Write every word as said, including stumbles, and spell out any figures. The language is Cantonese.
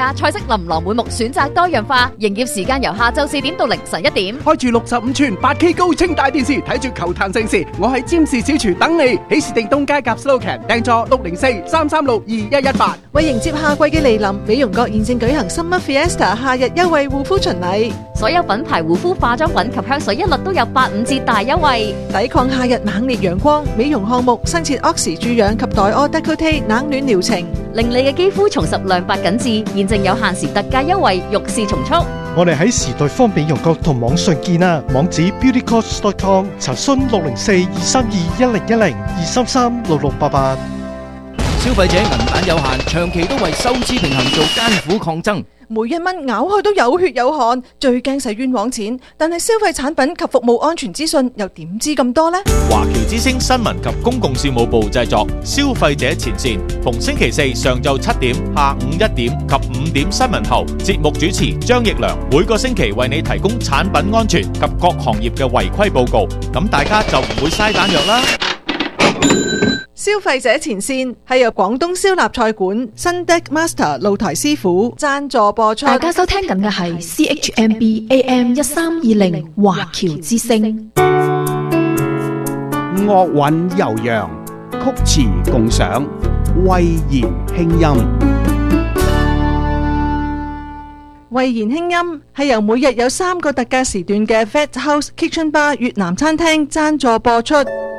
菜式琳琅滿目，選擇多樣化，營業時間由下晝四點到凌晨一點。 開住六十五寸八 K 高清大電視，睇住球壇盛事。我喺占士小廚等你，喜事定東街夾 Slocan，訂座六零四三三六二一一八。 為迎接夏季嘅嚟臨，美容閣現正舉行 Summer Fiesta 夏日優惠護膚巡禮， 所有品牌護膚化妝品及香水一律都有八五折大優惠， 抵抗夏日猛烈陽光。美容項目新設 Oxy 注氧及黛柯 Décolleté 冷暖療程， 令你嘅肌膚重拾亮白緊緻。現正有限時特價優惠，欲試從速。 我哋喺時代方美容閣同網上見啊，網址 beauty cost dot com， 查詢六零四二三二一零一零二三三六六八八。 消費者銀彈有限，長期都為收支平衡做艱苦抗爭。 每一蚊咬開都有血有汗，最驚使冤枉錢。但係消費產品及服務安全資訊又點知咁多呢？ 華僑之聲新聞及公共事務部製作，消費者前線，逢星期四上晝七點、下午一點及五點新聞後，節目主持張奕良每個星期為你提供產品安全及各行業嘅違規報告，咁大家就唔會嘥彈藥啦。 消費者前線係由廣東燒臘菜館新 Deck Master 露台師傅贊助播出。 大家收聽緊嘅係 C H M B A M 一三二零華僑之聲。 樂韻悠揚，曲詞共賞，慧言輕音。 慧言輕音係由每日有三個特價時段嘅 Vet House Kitchen Bar 越南餐廳贊助播出。